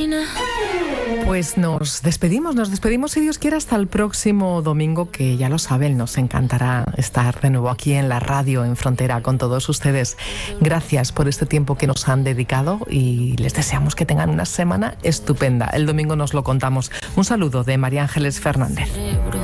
Pues nos despedimos si Dios quiere hasta el próximo domingo, que ya lo saben, nos encantará estar de nuevo aquí en la radio en Frontera con todos ustedes. Gracias por este tiempo que nos han dedicado y les deseamos que tengan una semana estupenda. El domingo nos lo contamos. Un saludo de María Ángeles Fernández.